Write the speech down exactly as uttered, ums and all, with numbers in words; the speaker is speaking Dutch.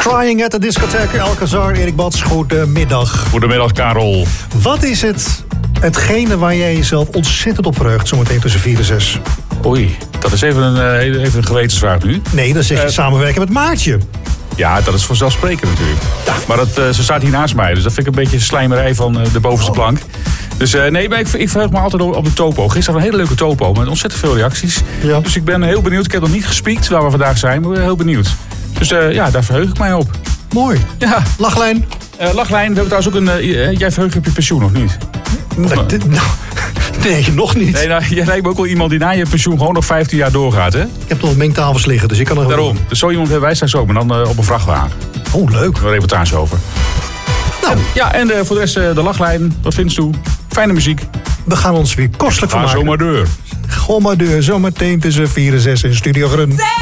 Crying at the discotheek, Alcazar, Erik Bats, goedemiddag. Goedemiddag, Karel. Wat is het, hetgene waar jij jezelf ontzettend op verheugt, zometeen tussen vier en zes? Oei, dat is even een, uh, even een gewetensvraag nu. Nee, dan zeg je uh, samenwerken met Maartje. Ja, dat is vanzelfsprekend natuurlijk. Ja. Maar dat, uh, ze staat hier naast mij, dus dat vind ik een beetje slijmerij van uh, de bovenste oh. plank. Dus uh, nee, maar ik, ik verheug me altijd op, op de topo. Gisteren een hele leuke topo met ontzettend veel reacties. Ja. Dus ik ben heel benieuwd. Ik heb nog niet gespiekt waar we vandaag zijn, maar ik ben heel benieuwd. Dus uh, ja, daar verheug ik mij op. Mooi. Ja. Lachlijn? Uh, lachlijn, we hebben trouwens ook een... Uh, jij verheugt op je pensioen, of niet? Nee, of, dit, nou, nee, nog niet. Nee, nou, jij lijkt me ook wel iemand die na je pensioen gewoon nog vijftien jaar doorgaat, hè? Ik heb nog mengtafels liggen, dus ik kan er Daarom. gewoon... Dus zo iemand hebben wij straks ook, maar dan uh, op een vrachtwagen. Oh, leuk. Een reportage over. Nou. En, ja, en uh, voor de rest uh, de lachlijn. Wat vindt u? Fijne muziek. We gaan ons weer kostelijk van maken. Ga zo maar deur. Ga maar deur. Zometeen tussen vier en zes in Studio Grun.